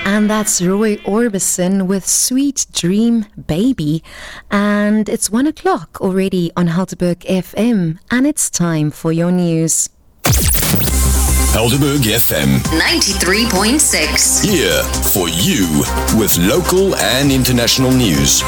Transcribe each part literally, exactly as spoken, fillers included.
And that's Roy Orbison with Sweet Dream Baby. And it's one o'clock already on Helderberg F M. And it's time for your news. Helderberg F M ninety-three point six. Here for you with local and international news.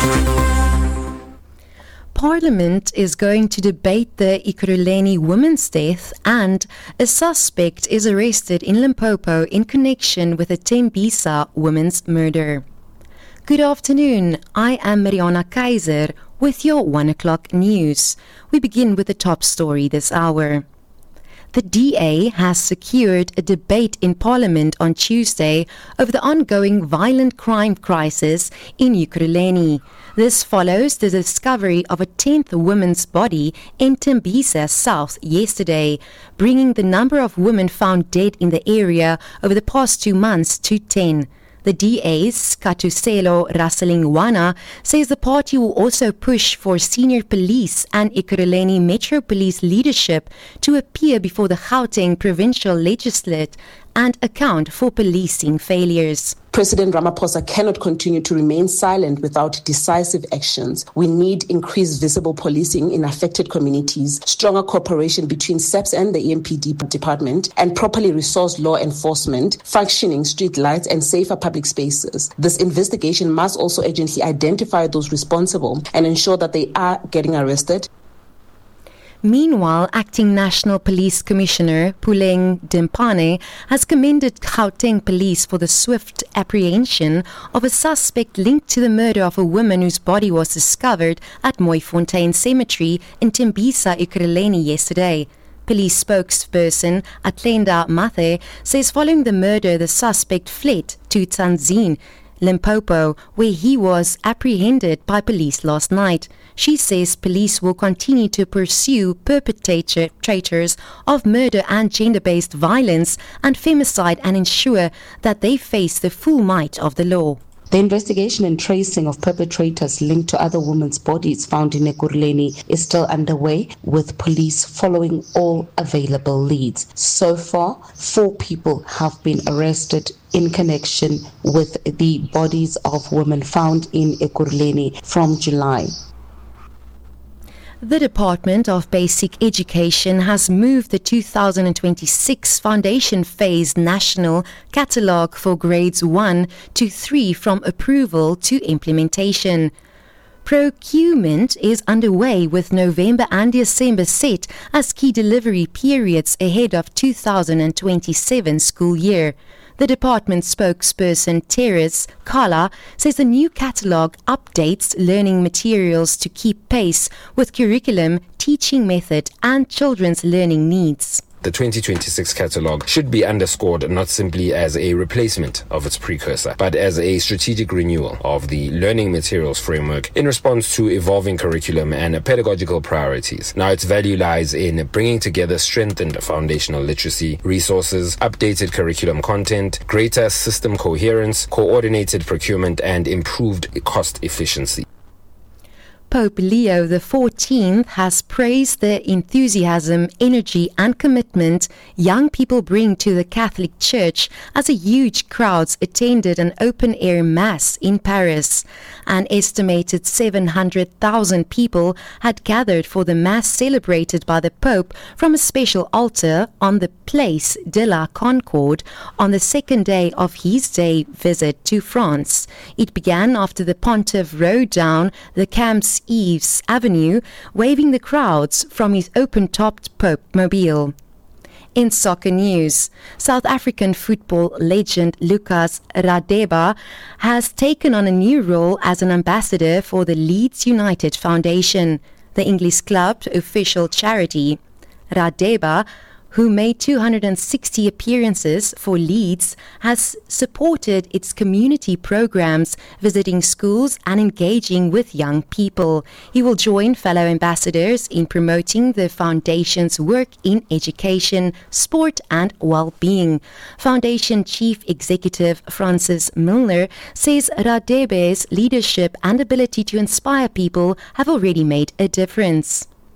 Parliament is going to debate the Ekurhuleni woman's death, and a suspect is arrested in Limpopo in connection with a Tembisa woman's murder. Good afternoon, I am Mariana Kaiser with your one o'clock news. We begin with the top story this hour. The D A has secured a debate in Parliament on Tuesday over the ongoing violent crime crisis in Ekurhuleni. This follows the discovery of a tenth woman's body in Tembisa South yesterday, bringing the number of women found dead in the area over the past two months to ten. The D A's Katuselo Raselingwana says the party will also push for senior police and Ekurhuleni Metro Police leadership to appear before the Gauteng Provincial Legislate and account for policing failures. President Ramaphosa cannot continue to remain silent without decisive actions. We need increased visible policing in affected communities, stronger cooperation between S A P S and the E M P D department, and properly resourced law enforcement, functioning street lights, and safer public spaces. This investigation must also urgently identify those responsible and ensure that they are getting arrested. Meanwhile, Acting National Police Commissioner Puleng Dempane has commended Gauteng Police for the swift apprehension of a suspect linked to the murder of a woman whose body was discovered at Mooifontein Cemetery in Tembisa, Ekurhuleni yesterday. Police spokesperson Atlenda Mathe says following the murder, the suspect fled to Tanzine, Limpopo, where he was apprehended by police last night. She says police will continue to pursue perpetrators of murder and gender-based violence and femicide and ensure that they face the full might of the law. The investigation and tracing of perpetrators linked to other women's bodies found in Ekurhuleni is still underway, with police following all available leads. So far, four people have been arrested in connection with the bodies of women found in Ekurhuleni from July. The Department of Basic Education has moved the two thousand twenty-six Foundation Phase National Catalogue for Grades one to three from approval to implementation. Procurement is underway with November and December set as key delivery periods ahead of two thousand twenty-seven school year. The department spokesperson Teres Kala says the new catalogue updates learning materials to keep pace with curriculum, teaching method and children's learning needs. The twenty twenty-six catalogue should be underscored not simply as a replacement of its precursor, but as a strategic renewal of the learning materials framework in response to evolving curriculum and pedagogical priorities. Now, its value lies in bringing together strengthened foundational literacy, resources, updated curriculum content, greater system coherence, coordinated procurement, and improved cost efficiency. Pope Leo the fourteenth has praised the enthusiasm, energy and commitment young people bring to the Catholic Church as a huge crowds attended an open-air mass in Paris. An estimated seven hundred thousand people had gathered for the mass celebrated by the Pope from a special altar on the Place de la Concorde on the second day of his day visit to France. It began after the Pontiff rode down the Champs Eves Avenue, waving the crowds from his open-topped Pope mobile. In soccer news, South African football legend Lucas Radebe has taken on a new role as an ambassador for the Leeds United Foundation, the English club's official charity. Radebe, who made two hundred sixty appearances for Leeds, has supported its community programs, visiting schools and engaging with young people. He will join fellow ambassadors in promoting the foundation's work in education, sport and well-being. Foundation Chief Executive Francis Milner says Radebe's leadership and ability to inspire people have already made a difference.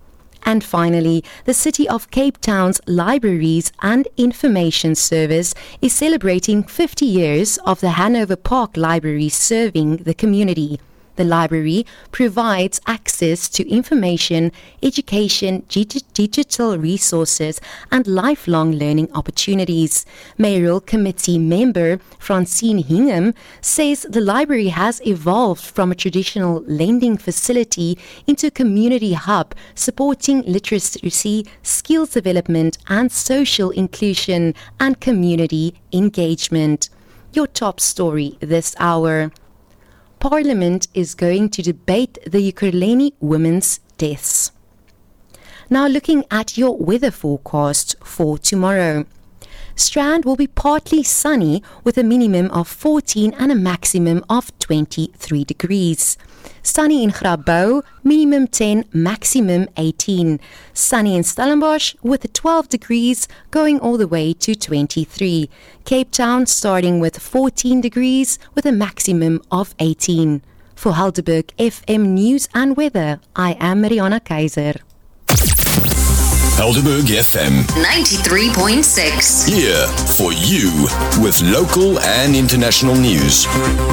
And finally, the City of Cape Town's Libraries and Information Service is celebrating fifty years of the Hanover Park Library serving the community. The library provides access to information, education, dig- digital resources, and lifelong learning opportunities. Mayoral Committee member Francine Hingham says the library has evolved from a traditional lending facility into a community hub supporting literacy, skills development, and social inclusion and community engagement. Your top story this hour. Parliament is going to debate the Ekurhuleni women's deaths. Now looking at your weather forecast for tomorrow. Strand will be partly sunny with a minimum of fourteen and a maximum of twenty-three degrees. Sunny in Grabouw, minimum ten, maximum eighteen. Sunny in Stellenbosch with twelve degrees going all the way to twenty-three. Cape Town starting with fourteen degrees with a maximum of eighteen. For Helderberg F M News and Weather, I am Mariana Keiser. Helderberg F M ninety-three point six. Here for you with local and international news.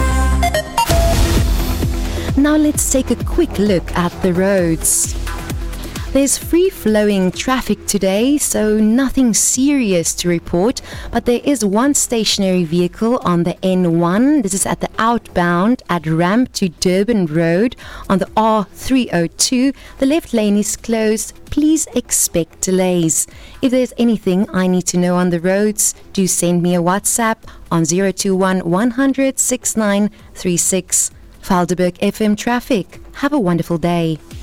Now let's take a quick look at the roads. There's free-flowing traffic today, so nothing serious to report, but there is one stationary vehicle on the N one. This is at the outbound at Ramp to Durban Road on the R three oh two. The left lane is closed. Please expect delays. If there's anything I need to know on the roads, do send me a WhatsApp on zero two one, one hundred, sixty-nine thirty-six. Helderberg F M Traffic. Have a wonderful day.